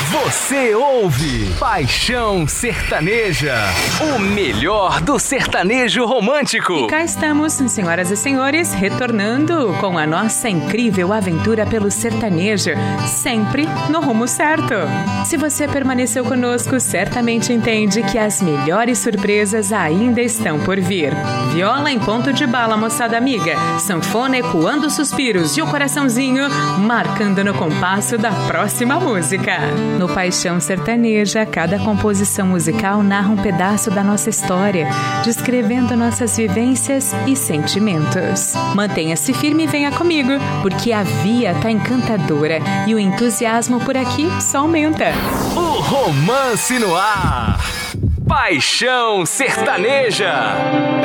Você ouve Paixão Sertaneja, o melhor do sertanejo romântico. E cá estamos, senhoras e senhores, retornando com a nossa incrível aventura pelo sertanejo, sempre no rumo certo. Se você permaneceu conosco, certamente entende que as melhores surpresas ainda estão por vir. Viola em ponto de bala, moçada amiga, sanfona ecoando suspiros e o coraçãozinho marcando no compasso da próxima música. No Paixão Sertaneja, cada composição musical narra um pedaço da nossa história, descrevendo nossas vivências e sentimentos. Mantenha-se firme e venha comigo, porque a via tá encantadora e o entusiasmo por aqui só aumenta. O romance no ar. Paixão Sertaneja.